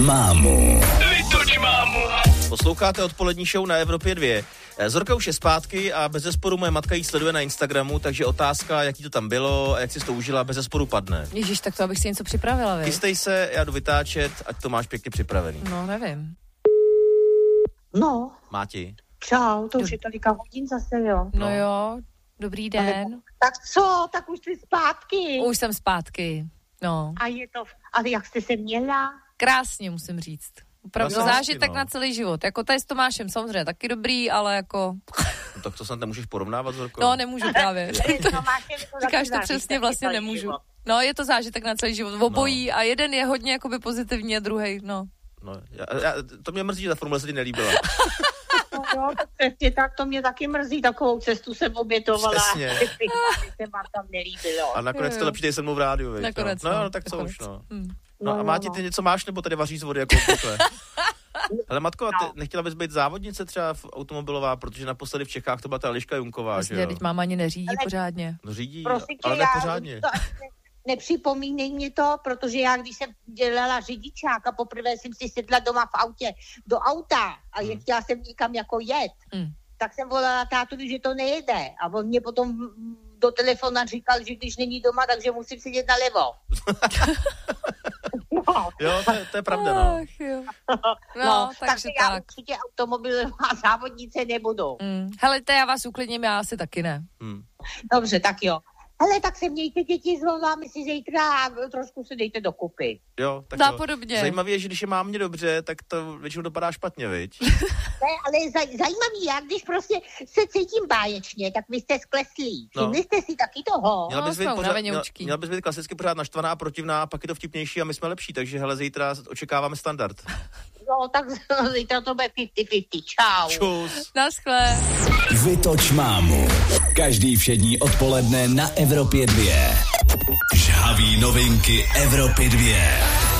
mámu. Vytoč mámu. Posloucháte odpolední show na Evropě 2. Zorka už je zpátky a bezesporu moje matka jí sleduje na Instagramu, takže otázka, jaký to tam bylo a jak jsi to užila, bezesporu padne. Ježíš, tak to abych si něco připravila, viď? Chystej se, já jdu vytáčet, ať to máš pěkně připravený. No, nevím. No, Máti. čau, to už je tolika hodin zase, jo. No jo, dobrý den. Tak co, tak už jsi zpátky. Už jsem zpátky, no. A je to, ale jak jste se měla? Krásně, musím říct. Opravdu Krásně, zážitek no. na celý život. Jako tady s Tomášem samozřejmě taky dobrý, ale jako... No, tak to snad nemůžeš porovnávat, Zorko? No, nemůžu právě. Říkáš to taky přesně, vlastně nemůžu. život. No, je to zážitek na celý život. Obojí a jeden je hodně jakoby pozitivní a druhej, no. No, to mě mrzí, že ta formule se ti nelíbila. No jo, tak přesně tak, to mě taky mrzí, takovou cestu jsem obětovala. Přesně. Se vám tam nelíbilo. A nakonec Jo. to lepší, dej se mnou v rádiu, viď? Nakonec, no, tak co nakonec. už, no. No, No a Máti, ty něco máš, nebo tady vaří z vody, jako obvykle? Ale Matko, a ty nechtěla bys být závodnice třeba automobilová, protože naposledy v Čechách to byla ta Eliška Junková, že Vlastně, jo? teď máma ani neřídí Ale- pořádně. No řídí, Prosím ale tě, nepořádně. to nepřipomínej mě to, protože já, když jsem dělala řidičák a poprvé jsem si sedla doma v autě do auta a chtěla jsem někam jako jet, tak jsem volala tátovi, že to nejede. A on mě potom do telefona říkal, že když není doma, takže musím sedět nalevo. No. Jo, to je pravda, no. Ach, jo. No, No, takže takže já tak. určitě automobilová závodnice nebudu. Hele, to já vás uklidním, já asi taky ne. Dobře, tak jo. Hele, tak se mějte, děti, zvoláme si zítra a trošku se dejte dokupy. Jo, tak Dá jo. podobně. Zajímavé je, že když je mámě dobře, tak to většinou dopadá špatně, viď? Ne, ale zajímavý, já když prostě se cítím báječně, tak vy jste skleslí. No. Všimli jste si taky toho? Měla bys být jsme pořád, unaveňoučky. měla bys být klasicky pořád naštvaná a protivná, a pak je to vtipnější a my jsme lepší, takže hele, zítra očekáváme standard. No, tak zítra to bude 50-50. Čau. Čus. Naschle. Vytoč mámu. Každý všední odpoledne na Evropě 2. Žhavý novinky Evropy 2.